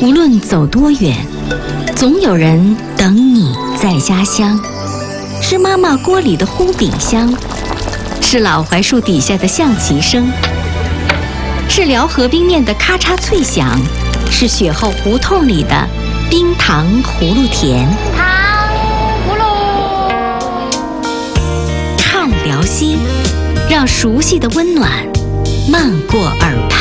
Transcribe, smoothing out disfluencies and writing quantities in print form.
无论走多远，总有人等你在家乡。是妈妈锅里的烀饼香，是老槐树底下的象棋声，是辽河冰面的咔嚓脆响，是雪后胡同里的冰糖葫芦甜。 糖葫芦， 看辽西，让熟悉的温暖漫过耳畔。